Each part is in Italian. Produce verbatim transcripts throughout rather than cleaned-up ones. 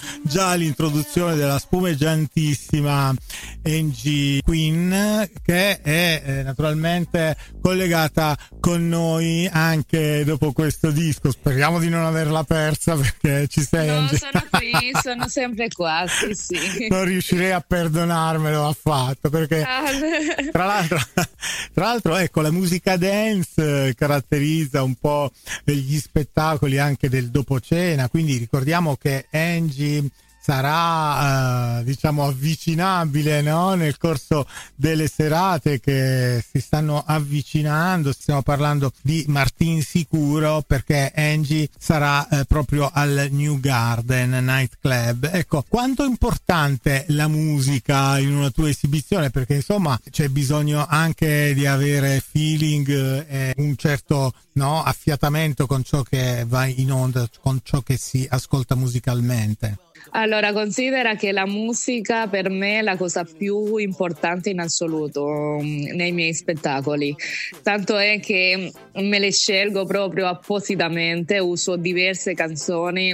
già l'introduzione della spumeggiantissima Angie Queen, che è eh, naturalmente collegata con noi anche dopo questo disco. Speriamo di non averla persa, perché ci sei, No, Angie. sono qui, sono sempre qua, sì, sì. Non riuscirei a perdonarmelo affatto, perché tra l'altro, tra l'altro ecco, la musica dance caratterizza un po' gli spettacoli anche del dopo cena, quindi ricordiamo che Angie sarà eh, diciamo avvicinabile, no? Nel corso delle serate che si stanno avvicinando. Stiamo parlando di Martin Sicuro, perché Angie sarà eh, proprio al New Garden Night Club. Ecco, quanto è importante la musica in una tua esibizione, perché insomma c'è bisogno anche di avere feeling e un certo, no, affiatamento con ciò che va in onda, con ciò che si ascolta musicalmente. Allora, considera che la musica per me è la cosa più importante in assoluto um, nei miei spettacoli, tanto è che me le scelgo proprio appositamente, uso diverse canzoni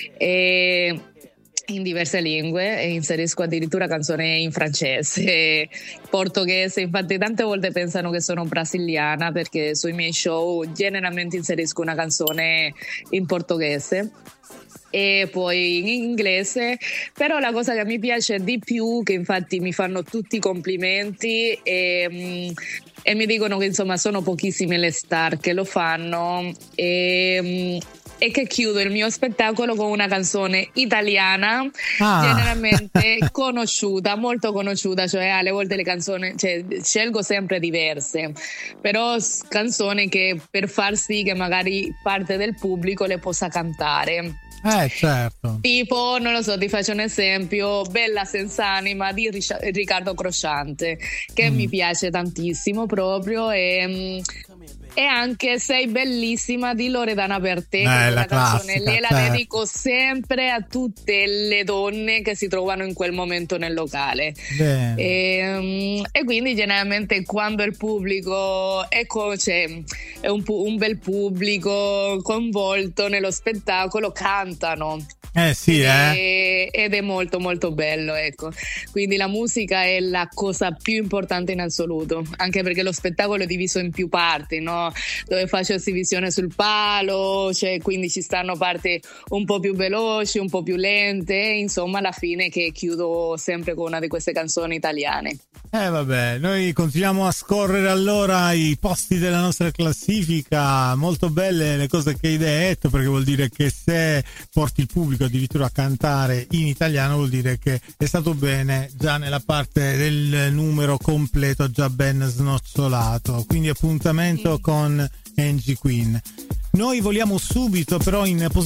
e in diverse lingue, e inserisco addirittura canzoni in francese, portoghese. Infatti tante volte pensano che sono brasiliana, perché sui miei show generalmente inserisco una canzone in portoghese e poi in inglese. Però la cosa che mi piace di più, che infatti mi fanno tutti i complimenti e, e mi dicono che insomma sono pochissime le star che lo fanno, e, e che chiudo il mio spettacolo con una canzone italiana, ah. generalmente conosciuta, molto conosciuta, cioè alle volte le canzoni, cioè, scelgo sempre diverse, però canzoni che per far sì che magari parte del pubblico le possa cantare. Eh, certo. Tipo, non lo so, ti faccio un esempio: Bella senza anima di Riccardo Crociante, che mm. mi piace tantissimo proprio, e, e anche Sei bellissima di Loredana Bertè, eh, che è la una canzone, classica, lei la certo. dedico sempre a tutte le donne che si trovano in quel momento nel locale. E, e quindi generalmente quando il pubblico ecco, cioè, è un, un bel pubblico coinvolto nello spettacolo, cantano. Eh sì, ed, eh. è, ed è molto molto bello, ecco. Quindi la musica è la cosa più importante in assoluto, anche perché lo spettacolo è diviso in più parti, no? Dove faccio esibisione sul palo, cioè, quindi ci stanno parti un po' più veloci, un po' più lente, insomma alla fine che chiudo sempre con una di queste canzoni italiane. Eh vabbè, noi continuiamo a scorrere allora i posti della nostra classifica. Molto belle le cose che hai detto, perché vuol dire che se porti il pubblico addirittura a cantare in italiano vuol dire che è stato bene già nella parte del numero completo, già ben snocciolato. Quindi appuntamento con Angie Queen. Noi voliamo subito però in posizione